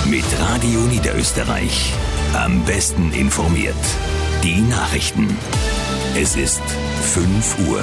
Mit Radio Niederösterreich. Am besten informiert. Die Nachrichten. Es ist 5 Uhr.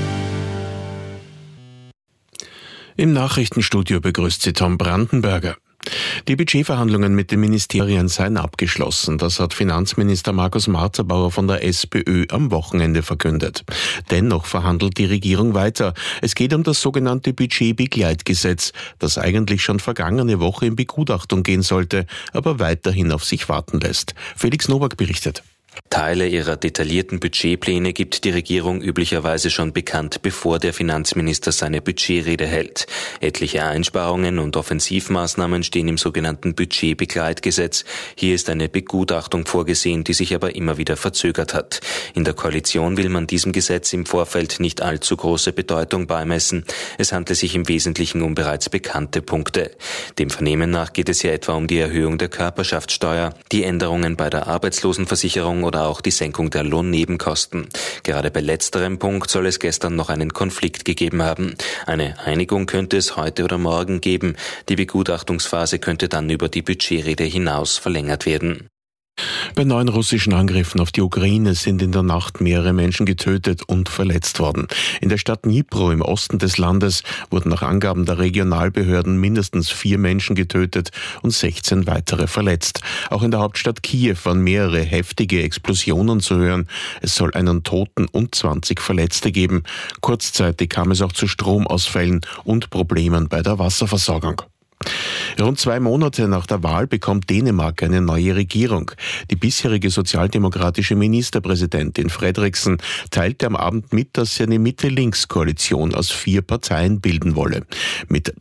Im Nachrichtenstudio begrüßt Sie Tom Brandenberger. Die Budgetverhandlungen mit den Ministerien seien abgeschlossen. Das hat Finanzminister Markus Marzabauer von der SPÖ am Wochenende verkündet. Dennoch verhandelt die Regierung weiter. Es geht um das sogenannte Budgetbegleitgesetz, das eigentlich schon vergangene Woche in Begutachtung gehen sollte, aber weiterhin auf sich warten lässt. Felix Nowak berichtet. Teile ihrer detaillierten Budgetpläne gibt die Regierung üblicherweise schon bekannt, bevor der Finanzminister seine Budgetrede hält. Etliche Einsparungen und Offensivmaßnahmen stehen im sogenannten Budgetbegleitgesetz. Hier ist eine Begutachtung vorgesehen, die sich aber immer wieder verzögert hat. In der Koalition will man diesem Gesetz im Vorfeld nicht allzu große Bedeutung beimessen. Es handelt sich im Wesentlichen um bereits bekannte Punkte. Dem Vernehmen nach geht es ja etwa um die Erhöhung der Körperschaftssteuer, die Änderungen bei der Arbeitslosenversicherung oder auch die Senkung der Lohnnebenkosten. Gerade bei letzterem Punkt soll es gestern noch einen Konflikt gegeben haben. Eine Einigung könnte es heute oder morgen geben. Die Begutachtungsphase könnte dann über die Budgetrede hinaus verlängert werden. Bei 9 russischen Angriffen auf die Ukraine sind in der Nacht mehrere Menschen getötet und verletzt worden. In der Stadt Dnipro im Osten des Landes wurden nach Angaben der Regionalbehörden mindestens 4 Menschen getötet und 16 weitere verletzt. Auch in der Hauptstadt Kiew waren mehrere heftige Explosionen zu hören. Es soll einen Toten und 20 Verletzte geben. Kurzzeitig kam es auch zu Stromausfällen und Problemen bei der Wasserversorgung. Rund 2 Monate nach der Wahl bekommt Dänemark eine neue Regierung. Die bisherige sozialdemokratische Ministerpräsidentin Frederiksen teilte am Abend mit, dass sie eine Mitte-Links-Koalition aus 4 Parteien bilden wolle. Mit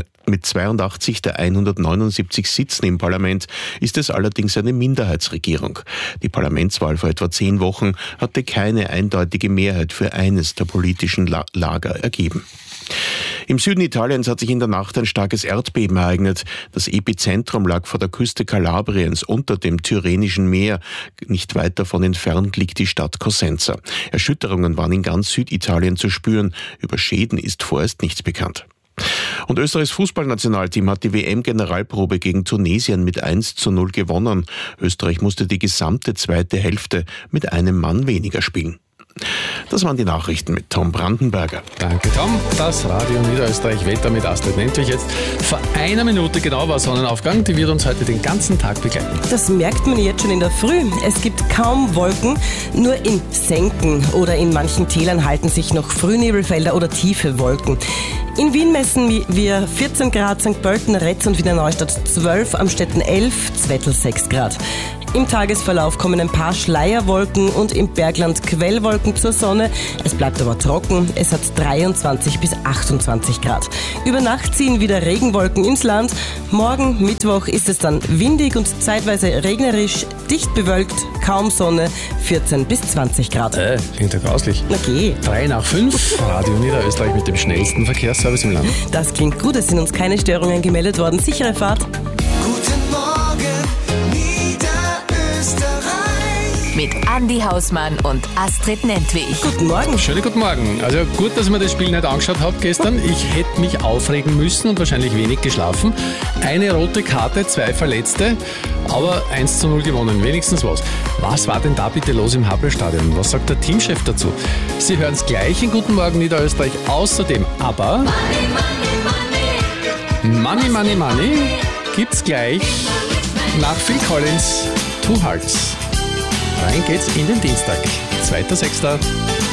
82 der 179 Sitzen im Parlament ist es allerdings eine Minderheitsregierung. Die Parlamentswahl vor etwa 10 Wochen hatte keine eindeutige Mehrheit für eines der politischen Lager ergeben. Im Süden Italiens hat sich in der Nacht ein starkes Erdbeben ereignet. Das Epizentrum lag vor der Küste Kalabriens unter dem Tyrrhenischen Meer. Nicht weit davon entfernt liegt die Stadt Cosenza. Erschütterungen waren in ganz Süditalien zu spüren. Über Schäden ist vorerst nichts bekannt. Und Österreichs Fußballnationalteam hat die WM-Generalprobe gegen Tunesien mit 1:0 gewonnen. Österreich musste die gesamte zweite Hälfte mit einem Mann weniger spielen. Das waren die Nachrichten mit Tom Brandenberger. Danke, Tom. Das Radio Niederösterreich Wetter mit Astrid Nentwich jetzt. Vor einer Minute genau war Sonnenaufgang. Die wird uns heute den ganzen Tag begleiten. Das merkt man jetzt schon in der Früh. Es gibt kaum Wolken. Nur in Senken oder in manchen Tälern halten sich noch Frühnebelfelder oder tiefe Wolken. In Wien messen wir 14 Grad, St. Pölten, Retz und Wiener Neustadt 12, Amstetten 11, Zwettl 6 Grad. Im Tagesverlauf kommen ein paar Schleierwolken und im Bergland Quellwolken zur Sonne. Es bleibt aber trocken. Es hat 23 bis 28 Grad. Über Nacht ziehen wieder Regenwolken ins Land. Morgen, Mittwoch, ist es dann windig und zeitweise regnerisch, dicht bewölkt, kaum Sonne, 14 bis 20 Grad. Klingt ja grauslich. Okay. 3:05, Radio Niederösterreich mit dem schnellsten Verkehrsservice im Land. Das klingt gut, es sind uns keine Störungen gemeldet worden. Sichere Fahrt. Guten Morgen, Niederösterreich. Mit Andi Hausmann und Astrid Nentwich. Guten Morgen. Schönen guten Morgen. Also gut, dass ich mir das Spiel nicht angeschaut habe gestern. Ich hätte mich aufregen müssen und wahrscheinlich wenig geschlafen. Eine rote Karte, 2 Verletzte, aber 1:0 gewonnen. Wenigstens was. Was war denn da bitte los im Happelstadion? Was sagt der Teamchef dazu? Sie hören es gleich in Guten Morgen Niederösterreich. Außerdem aber Money gibt's gleich nach Phil Collins, Two Hearts. Rein geht's in den Dienstag, 2.6.